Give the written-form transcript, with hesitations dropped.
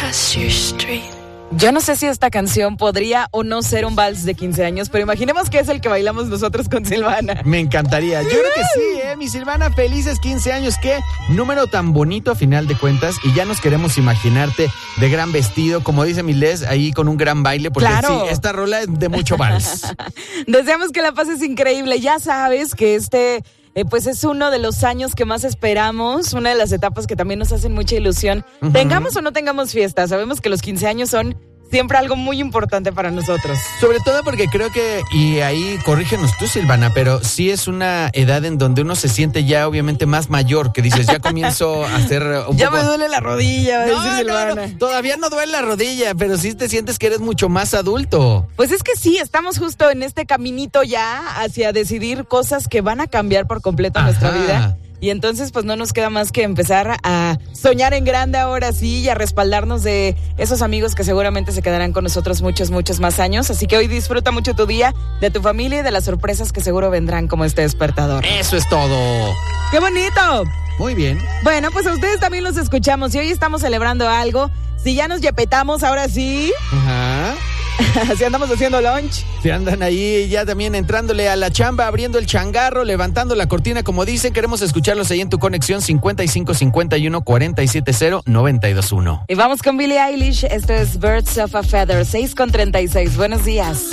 across your street. Yo no sé si esta canción podría o no ser un vals de 15 años, pero imaginemos que es el que bailamos nosotros con Silvana. Me encantaría. Yo creo que sí, mi Silvana, felices 15 años. Qué número tan bonito a final de cuentas. Y ya nos queremos imaginarte de gran vestido, como dice Milés, ahí con un gran baile, porque Claro. sí, esta rola es de mucho vals. Deseamos que la pases increíble. Ya sabes que pues es uno de los años que más esperamos, una de las etapas que también nos hacen mucha ilusión. Ujú. Tengamos o no tengamos fiesta, sabemos que los 15 años son siempre algo muy importante para nosotros. Sobre todo porque creo que, y ahí corrígenos tú, Silvana, pero sí es una edad en donde uno se siente ya obviamente más mayor, que dices, ya comienzo a hacer un Ya poco... me duele la rodilla, va a decir Silvana. No, todavía no duele la rodilla, pero sí te sientes que eres mucho más adulto. Pues es que sí, estamos justo en este caminito ya hacia decidir cosas que van a cambiar por completo nuestra Ajá. vida. Y entonces pues no nos queda más que empezar a soñar en grande ahora sí y a respaldarnos de esos amigos que seguramente se quedarán con nosotros muchos más años. Así que hoy disfruta mucho tu día, de tu familia y de las sorpresas que seguro vendrán como este despertador. Eso es todo. ¡Qué bonito! Muy bien. Bueno, pues a ustedes también los escuchamos y hoy estamos celebrando algo. Si ya nos yepetamos, ahora sí. Ajá. Si andamos haciendo lunch. Se andan ahí ya también entrándole a la chamba, abriendo el changarro, levantando la cortina, como dicen. Queremos escucharlos ahí en tu conexión 5551 470 921. Y vamos con Billie Eilish. Esto es Birds of a Feather, 6:36. Buenos días.